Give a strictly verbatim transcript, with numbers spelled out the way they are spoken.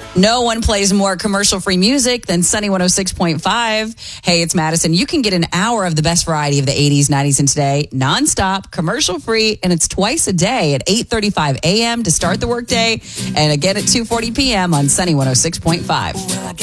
No one plays more commercial-free music than Sunny one oh six point five. Hey, it's Madison. You can get an hour of the best variety of the eighties, nineties, and today, nonstop, commercial-free, and it's twice a day at eight thirty-five a.m. to start the workday, and again at two forty p.m. on Sunny one oh six point five.